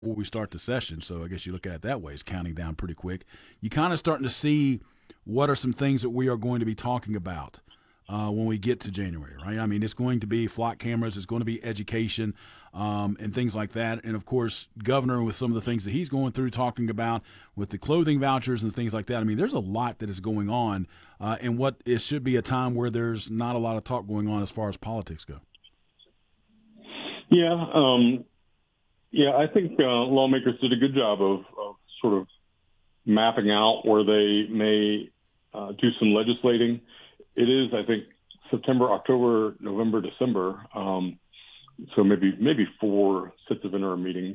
before we start the session. So I guess you look at it that way. It's counting down pretty quick. You kind of starting to see what are some things that we are going to be talking about when we get to January, right? I mean, it's going to be flock cameras, it's going to be education, and things like that. And of course, Governor with some of the things that he's going through, talking about with the clothing vouchers and things like that. I mean, there's a lot that is going on, in what it should be a time where there's not a lot of talk going on as far as politics go. Yeah, I think lawmakers did a good job of sort of mapping out where they may do some legislating. It is, I think, September, October, November, December. So maybe 4 sets of interim meetings.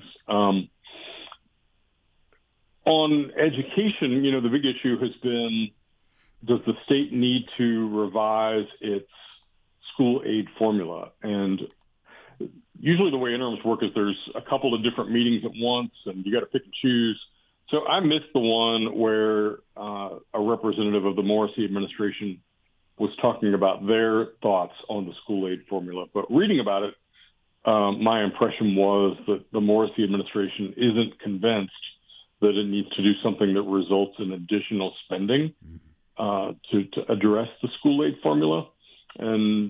On education, the big issue has been, does the state need to revise its school aid formula? And usually the way interims work is there's a couple of different meetings at once, and you got to pick and choose. So I missed the one where a representative of the Morrissey administration was talking about their thoughts on the school aid formula. But reading about it, my impression was that the Morrissey administration isn't convinced that it needs to do something that results in additional spending to address the school aid formula. And,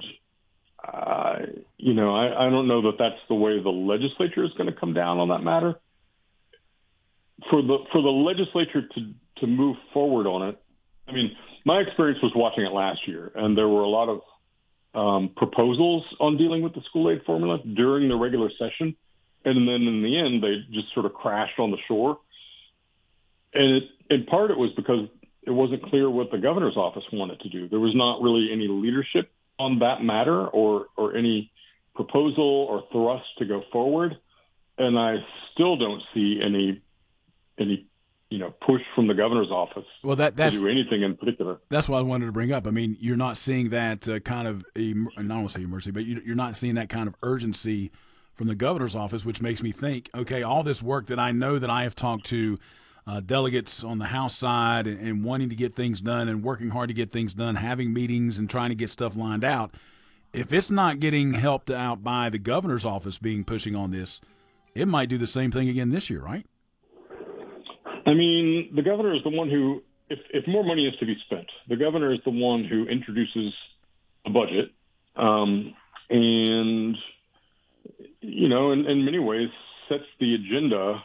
I don't know that that's the way the legislature is going to come down on that matter. For the legislature to move forward on it, I mean, my experience was watching it last year, and there were a lot of proposals on dealing with the school aid formula during the regular session. And then in the end, they just sort of crashed on the shore. And in part, it was because it wasn't clear what the governor's office wanted to do. There was not really any leadership on that matter or any proposal or thrust to go forward. And I still don't see any push from the governor's office to do anything in particular. That's what I wanted to bring up. I mean, you're not seeing that kind of, I don't want to say emergency, but you're not seeing that kind of urgency from the governor's office, which makes me think, okay, all this work that I know that I have talked to delegates on the House side and wanting to get things done and working hard to get things done, having meetings and trying to get stuff lined out, if it's not getting helped out by the governor's office pushing on this, it might do the same thing again this year, right? I mean, the governor is the one who, if more money is to be spent, the governor is the one who introduces a budget, and, in many ways sets the agenda,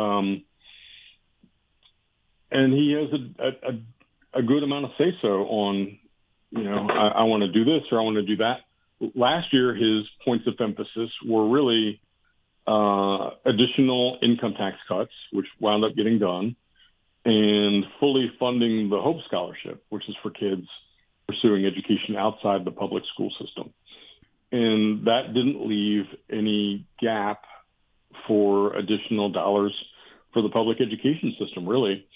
and he has a good amount of say-so on, I want to do this or I want to do that. Last year, his points of emphasis were really additional income tax cuts, which wound up getting done, and fully funding the Hope Scholarship, which is for kids pursuing education outside the public school system. And that didn't leave any gap for additional dollars for the public education system, really.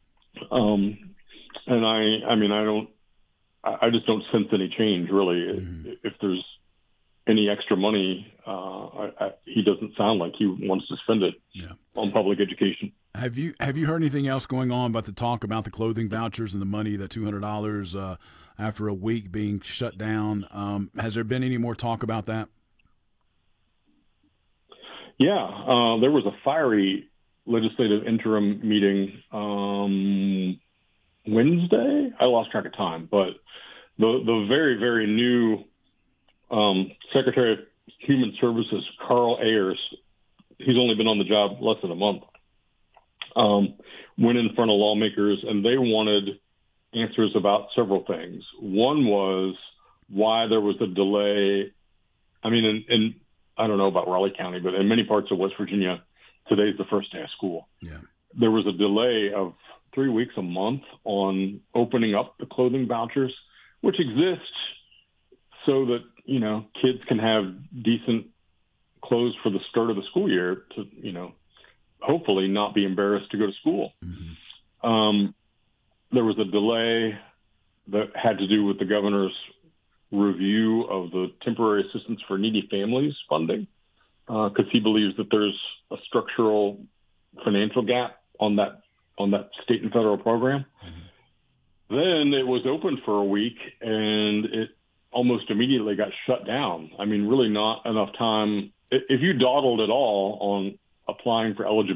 And I just don't sense any change, really. Mm-hmm. If there's any extra money, he doesn't sound like he wants to spend it on public education. Have you heard anything else going on about the talk about the clothing vouchers and the money, the $200 after a week being shut down? Has there been any more talk about that? Yeah, there was a fiery legislative interim meeting Wednesday. I lost track of time, but the very, very new Secretary of Human Services, Carl Ayers, he's only been on the job less than a month, went in front of lawmakers, and they wanted answers about several things. One was why there was a delay. I mean, in I don't know about Raleigh County, but in many parts of West Virginia, today's the first day of school. Yeah. There was a delay of 3 weeks, a month on opening up the clothing vouchers, which exist so that, kids can have decent clothes for the start of the school year to, hopefully not be embarrassed to go to school. Mm-hmm. There was a delay that had to do with the governor's review of the temporary assistance for needy families funding, because he believes that there's a structural financial gap on that state and federal program. Mm-hmm. Then it was open for a week, and it almost immediately got shut down. I mean, really not enough time. If you dawdled at all applying for eligibility